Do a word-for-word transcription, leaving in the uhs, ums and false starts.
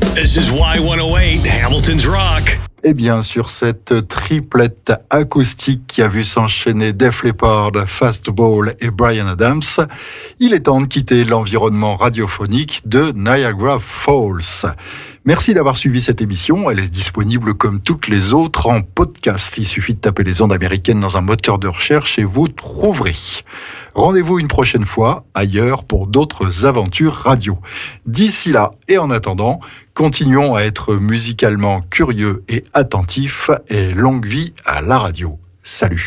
This is Y cent huit, Hamilton's Rock. Et bien sur cette triplette acoustique qui a vu s'enchaîner Def Leppard, Fastball et Bryan Adams, il est temps de quitter l'environnement radiophonique de Niagara Falls. Merci d'avoir suivi cette émission. Elle est disponible comme toutes les autres en podcast. Il suffit de taper les ondes américaines dans un moteur de recherche et vous trouverez. Rendez-vous une prochaine fois ailleurs pour d'autres aventures radio. D'ici là et en attendant, continuons à être musicalement curieux et attentifs et longue vie à la radio. Salut!